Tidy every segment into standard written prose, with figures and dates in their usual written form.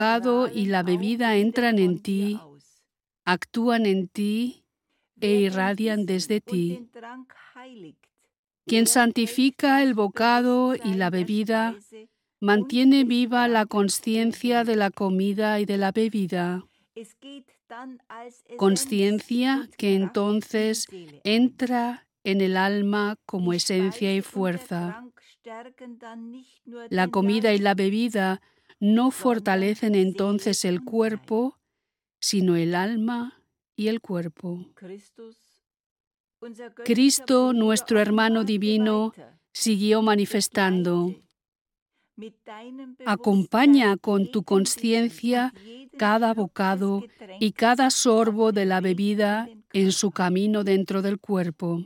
bocado y la bebida entran en ti, actúan en ti e irradian desde ti. Quien santifica el bocado y la bebida, mantiene viva la consciencia de la comida y de la bebida. Consciencia que entonces entra en el alma como esencia y fuerza. La comida y la bebida no fortalecen entonces el cuerpo, sino el alma y el cuerpo. Cristo, nuestro hermano divino, siguió manifestando: acompaña con tu conciencia cada bocado y cada sorbo de la bebida en su camino dentro del cuerpo.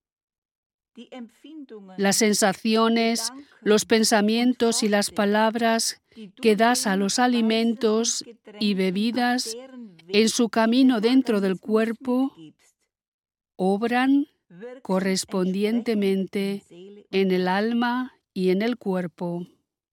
Las sensaciones, los pensamientos y las palabras que das a los alimentos y bebidas en su camino dentro del cuerpo obran correspondientemente en el alma y en el cuerpo.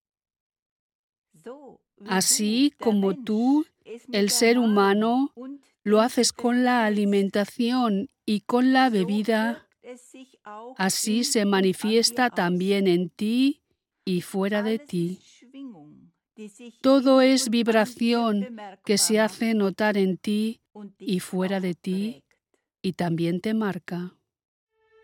Así como tú, el ser humano, lo haces con la alimentación y con la bebida, así se manifiesta también en ti y fuera de ti. Todo es vibración que se hace notar en ti y fuera de ti y también te marca.